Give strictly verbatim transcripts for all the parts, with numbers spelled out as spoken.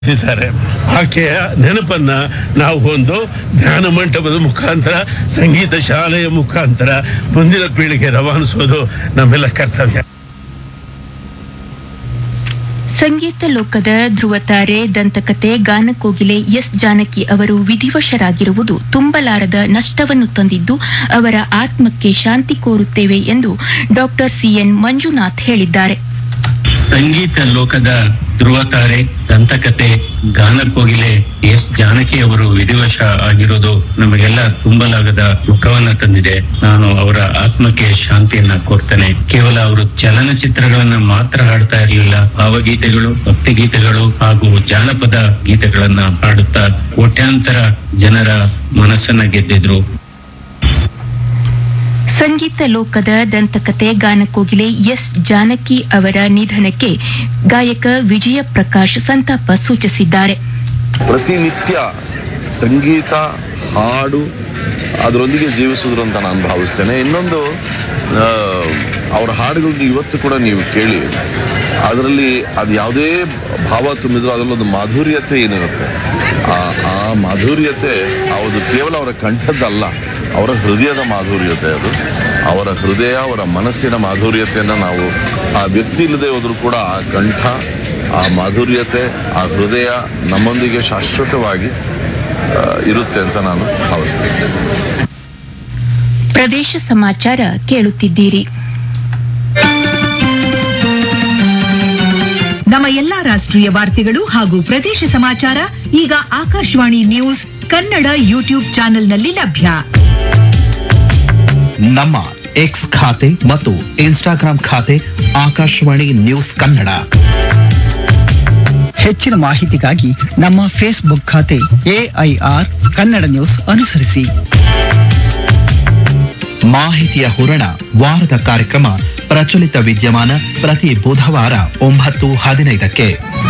ಇದ್ದಾರೆ. ಆಕೆಯ ನೆನಪನ್ನ ನಾವು ಒಂದು ಧ್ಯಾನ ಮಂಟಪದ ಮುಖಾಂತರ, ಸಂಗೀತ ಶಾಲೆಯ ಮುಖಾಂತರ ಮುಂದಿನ ಪೀಳಿಗೆ ರವಾನಿಸುವುದು ನಮ್ಮೆಲ್ಲ ಕರ್ತವ್ಯ. ಸಂಗೀತ ಲೋಕದ ಧ್ರುವತಾರೆ, ದಂತಕತೆ, ಗಾನಕೋಗಿಲೆ ಎಸ್ ಜಾನಕಿ ಅವರು ವಿಧಿವಶರಾಗಿರುವುದು ತುಂಬಲಾರದ ನಷ್ಟವನ್ನು ತಂದಿದ್ದು, ಅವರ ಆತ್ಮಕ್ಕೆ ಶಾಂತಿ ಕೋರುತ್ತೇವೆ ಎಂದು ಡಾಕ್ಟರ್ ಸಿಎನ್ ಮಂಜುನಾಥ್ ಹೇಳಿದ್ದಾರೆ. ಸಂಗೀತ ಲೋಕದ ಧ್ರುವತಾರೆ, ದಂತಕತೆ, ಗಾನಕೋಗಿಲೆ ಎಸ್ ಜಾನಕಿ ಅವರು ವಿಧಿವಶ ಆಗಿರೋದು ನಮಗೆಲ್ಲ ತುಂಬಲಾಗದ ದುಃಖವನ್ನ ತಂದಿದೆ. ನಾನು ಅವರ ಆತ್ಮಕ್ಕೆ ಶಾಂತಿಯನ್ನ ಕೋರ್ತೇನೆ. ಕೇವಲ ಅವರು ಚಲನಚಿತ್ರಗಳನ್ನ ಮಾತ್ರ ಹಾಡ್ತಾ ಇರಲಿಲ್ಲ, ಭಾವಗೀತೆಗಳು, ಭಕ್ತಿಗೀತೆಗಳು ಹಾಗೂ ಜಾನಪದ ಗೀತೆಗಳನ್ನ ಹಾಡುತ್ತಾ ಕೋಟ್ಯಾಂತರ ಜನರ ಮನಸ್ಸನ್ನ ಗೆದ್ದಿದ್ರು. ಸಂಗೀತ ಲೋಕದ ದಂತಕತೆ, ಗಾನಕೋಗಿಲೆ ಎಸ್ ಜಾನಕಿ ಅವರ ನಿಧನಕ್ಕೆ ಗಾಯಕ ವಿಜಯ ಪ್ರಕಾಶ್ ಸಂತಾಪ ಸೂಚಿಸಿದ್ದಾರೆ. ಪ್ರತಿನಿತ್ಯ ಸಂಗೀತ, ಹಾಡು ಅದರೊಂದಿಗೆ ಜೀವಿಸಿದ್ರು ಅಂತ ನಾನು ಭಾವಿಸ್ತೇನೆ. ಇನ್ನೊಂದು, ಅವರ ಹಾಡುಗಳನ್ನ ಇವತ್ತು ಕೂಡ ನೀವು ಕೇಳಿ, ಅದರಲ್ಲಿ ಅದು ಯಾವುದೇ ಭಾವ ತುಂಬಿದ್ರು ಅದರಲ್ಲೊಂದು ಮಾಧುರ್ಯತೆ ಏನಿರುತ್ತೆ, ಆ ಆ ಮಾಧುರ್ಯತೆ ಅದು ಕೇವಲ ಅವರ ಕಂಠದ್ದಲ್ಲ, ಅವರ ಹೃದಯದ ಮಾಧುರ್ಯತೆ. ಅದು ಅವರ ಹೃದಯ, ಅವರ ಮನಸ್ಸಿನ ಮಾಧುರ್ಯತೆಯನ್ನು ನಾವು ಆ ವ್ಯಕ್ತಿ ಇಲ್ಲದೆ ಹೋದರೂ ಕೂಡ ಆ ಕಂಠ, ಆ ಮಾಧುರ್ಯತೆ, ಆ ಹೃದಯ ನಮ್ಮೊಂದಿಗೆ ಶಾಶ್ವತವಾಗಿ ಇರುತ್ತೆ ಅಂತ ನಾನು ಭಾವಿಸ್ತೇನೆ. ಪ್ರದೇಶ ಸಮಾಚಾರ ಕೇಳುತ್ತಿದ್ದೀರಿ. ನಮ್ಮ ಎಲ್ಲಾ ರಾಷ್ಟ್ರೀಯ ವಾರ್ತೆಗಳು ಹಾಗೂ ಪ್ರದೇಶ ಸಮಾಚಾರ ಈಗ ಆಕಾಶವಾಣಿ ನ್ಯೂಸ್ ಕನ್ನಡ ಯೂಟ್ಯೂಬ್ ಚಾನೆಲ್ನಲ್ಲಿ ಲಭ್ಯ. ನಮ್ಮ ಎಕ್ಸ್ ಖಾತೆ ಮತ್ತು ಇನ್ಸ್ಟಾಗ್ರಾಂ ಖಾತೆ ಆಕಾಶವಾಣಿ ನ್ಯೂಸ್ ಕನ್ನಡ. ಹೆಚ್ಚಿನ ಮಾಹಿತಿಗಾಗಿ ನಮ್ಮ ಫೇಸ್ಬುಕ್ ಖಾತೆ ಎಐಆರ್ ಕನ್ನಡ ನ್ಯೂಸ್ ಅನುಸರಿಸಿ. ಮಾಹಿತಿಯ ಹೂರಣ ವಾರದ ಕಾರ್ಯಕ್ರಮ ಪ್ರಚಲಿತ ವಿದ್ಯಮಾನ ಪ್ರತಿ ಬುಧವಾರ ಒಂಬತ್ತು ಹದಿನೈದಕ್ಕೆ.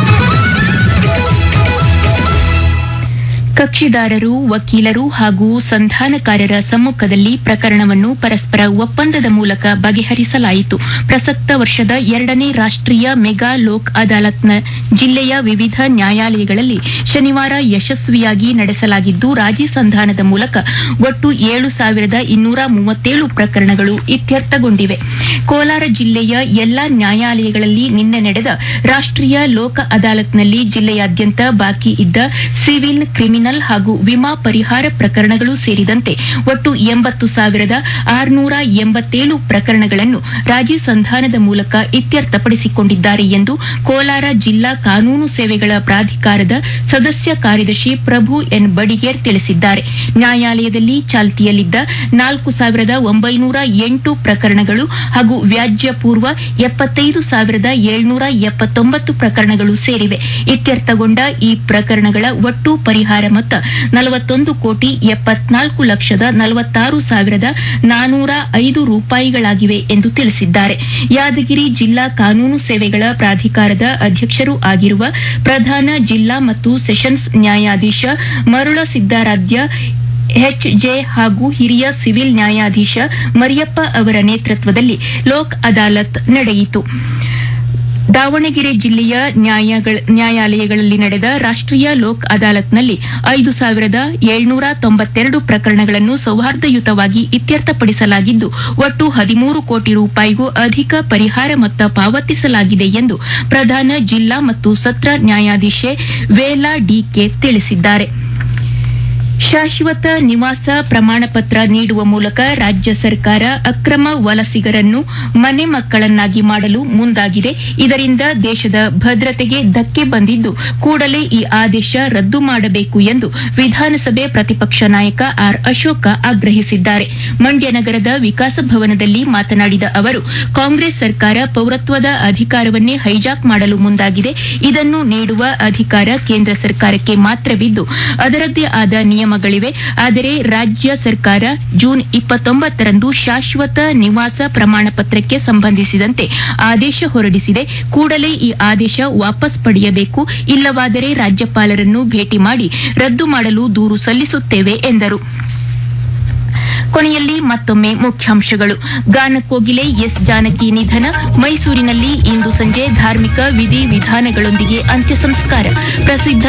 ಕಕ್ಷಿದಾರರು, ವಕೀಲರು ಹಾಗೂ ಸಂಧಾನಕಾರರ ಸಮ್ಮುಖದಲ್ಲಿ ಪ್ರಕರಣವನ್ನು ಪರಸ್ಪರ ಒಪ್ಪಂದದ ಮೂಲಕ ಬಗೆಹರಿಸಲಾಯಿತು. ಪ್ರಸಕ್ತ ವರ್ಷದ ಎರಡನೇ ರಾಷ್ಟ್ರೀಯ ಮೆಗಾ ಲೋಕ್ ಅದಾಲತ್ನ ಜಿಲ್ಲೆಯ ವಿವಿಧ ನ್ಯಾಯಾಲಯಗಳಲ್ಲಿ ಶನಿವಾರ ಯಶಸ್ವಿಯಾಗಿ ನಡೆಸಲಾಗಿದ್ದು, ರಾಜಿ ಸಂಧಾನದ ಮೂಲಕ ಒಟ್ಟು ಏಳು ಸಾವಿರದ ಇನ್ನೂರ ಮೂವತ್ತೇಳು ಪ್ರಕರಣಗಳು ಇತ್ಯರ್ಥಗೊಂಡಿವೆ. ಕೋಲಾರ ಜಿಲ್ಲೆಯ ಎಲ್ಲಾ ನ್ಯಾಯಾಲಯಗಳಲ್ಲಿ ನಿನ್ನೆ ನಡೆದ ರಾಷ್ಟ್ರೀಯ ಲೋಕ ಅದಾಲತ್ನಲ್ಲಿ ಜಿಲ್ಲೆಯಾದ್ಯಂತ ಬಾಕಿ ಇದ್ದ ಸಿವಿಲ್, ಕ್ರಿಮಿನಲ್ ಹಾಗೂ ವಿಮಾ ಪರಿಹಾರ ಪ್ರಕರಣಗಳು ಸೇರಿದಂತೆ ಒಟ್ಟು ಎಂಬತ್ತು ಸಾವಿರದ ಆರುನೂರ ಎಂಬತ್ತೇಳು ಪ್ರಕರಣಗಳನ್ನು ರಾಜಿ ಸಂಧಾನದ ಮೂಲಕ ಇತ್ಯರ್ಥಪಡಿಸಿಕೊಂಡಿದ್ದಾರೆ ಎಂದು ಕೋಲಾರ ಜಿಲ್ಲಾ ಕಾನೂನು ಸೇವೆಗಳ ಪ್ರಾಧಿಕಾರದ ಸದಸ್ಯ ಕಾರ್ಯದರ್ಶಿ ಪ್ರಭು ಎನ್ ಬಡಿಗೇರ್ ತಿಳಿಸಿದ್ದಾರೆ. ನ್ಯಾಯಾಲಯದಲ್ಲಿ ಚಾಲ್ತಿಯಲ್ಲಿದ್ದ ನಾಲ್ಕು ಸಾವಿರದ ಒಂಬೈನೂರ ಎಂಟು ಪ್ರಕರಣಗಳು ಹಾಗೂ ವ್ಯಾಜ್ಯ ಪೂರ್ವ ಎಪ್ಪತ್ತೈದು ಸಾವಿರದ ಏಳ್ನೂರ ಎಪ್ಪತ್ತೊಂಬತ್ತು ಪ್ರಕರಣಗಳು ಸೇರಿವೆ. ಇತ್ಯರ್ಥಗೊಂಡ ಈ ಪ್ರಕರಣಗಳ ಒಟ್ಟು ಪರಿಹಾರ ಮೊತ್ತ ನಲವತ್ತೊಂದು ಕೋಟಿ ಎಪ್ಪತ್ನಾಲ್ಕು ಲಕ್ಷದ ನಲವತ್ತಾರು ಸಾವಿರದ ನಾನೂರ ಐದು ರೂಪಾಯಿಗಳಾಗಿವೆ ಎಂದು ತಿಳಿಸಿದ್ದಾರೆ. ಯಾದಗಿರಿ ಜಿಲ್ಲಾ ಕಾನೂನು ಸೇವೆಗಳ ಪ್ರಾಧಿಕಾರದ ಅಧ್ಯಕ್ಷರೂ ಆಗಿರುವ ಪ್ರಧಾನ ಜಿಲ್ಲಾ ಮತ್ತು ಸೆಷನ್ಸ್ ನ್ಯಾಯಾಧೀಶ ಮರುಳ ಸಿದ್ದಾರಾಧ್ಯ ಎಚ್ಜೆ ಹಾಗೂ ಹಿರಿಯ ಸಿವಿಲ್ ನ್ಯಾಯಾಧೀಶ ಮರಿಯಪ್ಪ ಅವರ ನೇತೃತ್ವದಲ್ಲಿ ಲೋಕ್ ಅದಾಲತ್ ನಡೆಯಿತು. ದಾವಣಗೆರೆ ಜಿಲ್ಲೆಯ ನ್ಯಾಯಾಲಯಗಳಲ್ಲಿ ನಡೆದ ರಾಷ್ಟ್ರೀಯ ಲೋಕ್ ಅದಾಲತ್ನಲ್ಲಿ ಐದು ಸಾವಿರದ ಏಳ್ನೂರ ತೊಂಬತ್ತೆರಡು ಪ್ರಕರಣಗಳನ್ನು ಸೌಹಾರ್ದಯುತವಾಗಿ ಇತ್ಯರ್ಥಪಡಿಸಲಾಗಿದ್ದು, ಒಟ್ಟು ಹದಿಮೂರು ಕೋಟಿ ರೂಪಾಯಿಗೂ ಅಧಿಕ ಪರಿಹಾರ ಮೊತ್ತ ಪಾವತಿಸಲಾಗಿದೆ ಎಂದು ಪ್ರಧಾನ ಜಿಲ್ಲಾ ಮತ್ತು ಸತ್ರ ನ್ಯಾಯಾಧೀಶೆ ವೇಲಾ ಡಿಕೆ ತಿಳಿಸಿದ್ದಾರೆ. ಶಾಶ್ವತ ನಿವಾಸ ಪ್ರಮಾಣ ಪತ್ರ ನೀಡುವ ಮೂಲಕ ರಾಜ್ಯ ಸರ್ಕಾರ ಅಕ್ರಮ ವಲಸಿಗರನ್ನು ಮನೆ ಮಕ್ಕಳನ್ನಾಗಿ ಮಾಡಲು ಮುಂದಾಗಿದೆ. ಇದರಿಂದ ದೇಶದ ಭದ್ರತೆಗೆ ಧಕ್ಕೆ ಬಂದಿದ್ದು, ಕೂಡಲೇ ಈ ಆದೇಶ ರದ್ದು ಮಾಡಬೇಕು ಎಂದು ವಿಧಾನಸಭೆ ಪ್ರತಿಪಕ್ಷ ನಾಯಕ ಆರ್ ಅಶೋಕ ಆಗ್ರಹಿಸಿದ್ದಾರೆ. ಮಂಡ್ಯ ನಗರದ ವಿಕಾಸ ಭವನದಲ್ಲಿ ಮಾತನಾಡಿದ ಅವರು, ಕಾಂಗ್ರೆಸ್ ಸರ್ಕಾರ ಪೌರತ್ವದ ಅಧಿಕಾರವನ್ನೇ ಹೈಜಾಕ್ ಮಾಡಲು ಮುಂದಾಗಿದೆ. ಇದನ್ನು ನೀಡುವ ಅಧಿಕಾರ ಕೇಂದ್ರ ಸರ್ಕಾರಕ್ಕೆ ಮಾತ್ರವಿದ್ದು, ಅದರದ್ದೇ ಆದ ನಿಯಮ ಗಳಿವೆ. ಆದರೆ ರಾಜ್ಯ ಸರ್ಕಾರ ಜೂನ್ ಇಪ್ಪತ್ತೊಂಬತ್ತರಂದು ಶಾಶ್ವತ ನಿವಾಸ ಪ್ರಮಾಣ ಪತ್ರಕ್ಕೆ ಸಂಬಂಧಿಸಿದಂತೆ ಆದೇಶ ಹೊರಡಿಸಿದೆ. ಕೂಡಲೇ ಈ ಆದೇಶ ವಾಪಸ್ ಪಡೆಯಬೇಕು, ಇಲ್ಲವಾದರೆ ರಾಜ್ಯಪಾಲರನ್ನು ಭೇಟಿ ಮಾಡಿ ರದ್ದು ಮಾಡಲು ದೂರು ಸಲ್ಲಿಸುತ್ತೇವೆ ಎಂದರು. ಕೊನೆಯಲ್ಲಿ ಮತ್ತೊಮ್ಮೆ ಮುಖ್ಯಾಂಶಗಳು. ಗಾನಕೋಗಿಲೆ ಎಸ್ ಜಾನಕಿ ನಿಧನ. ಮೈಸೂರಿನಲ್ಲಿ ಇಂದು ಸಂಜೆ ಧಾರ್ಮಿಕ ವಿಧಿ ವಿಧಾನಗಳೊಂದಿಗೆ ಅಂತ್ಯ ಸಂಸ್ಕಾರ. ಪ್ರಸಿದ್ಧ